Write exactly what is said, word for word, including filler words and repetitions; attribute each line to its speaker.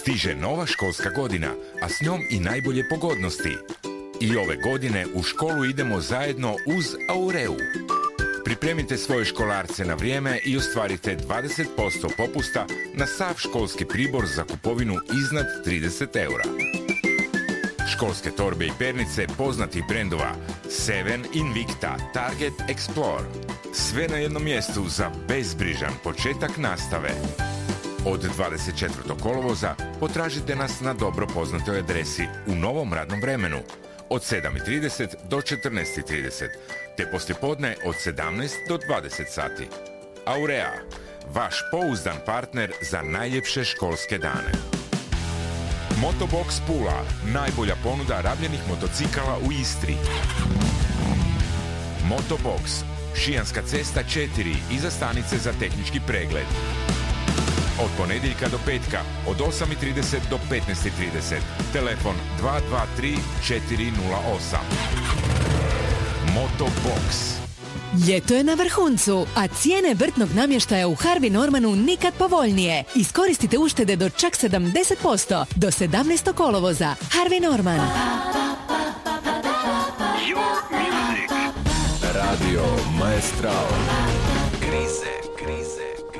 Speaker 1: Stiže nova školska godina, a s njom i najbolje pogodnosti. I ove godine u školu idemo zajedno uz Aureu. Pripremite svoje školarce na vrijeme i ostvarite dvadeset posto popusta na sav školski pribor za kupovinu iznad trideset eura. Školske torbe i pernice poznatih brendova Seven, Invicta, Target, Explore. Sve na jednom mjestu za bezbrižan početak nastave. Od dvadeset četvrtog kolovoza potražite nas na dobro poznatoj adresi u novom radnom vremenu od sedam i trideset do četrnaest i trideset, te poslijepodne od sedamnaest do dvadeset sati. Aurea, vaš pouzdan partner za najljepše školske dane. Motobox Pula, najbolja ponuda rabljenih motocikala u Istri. Motobox, Šijanska cesta četiri, iza stanice za tehnički pregled. Od ponedjeljka do petka, od osam i trideset do petnaest i trideset. Telefon dva dva tri četiri nula osam. Motobox.
Speaker 2: Ljeto je na vrhuncu, a cijene vrtnog namještaja u Harvey Normanu nikad povoljnije. Iskoristite uštede do čak sedamdeset posto do sedamnaestog kolovoza. Harvey Norman.
Speaker 3: Your music. Radio Maestral. Krize, krize.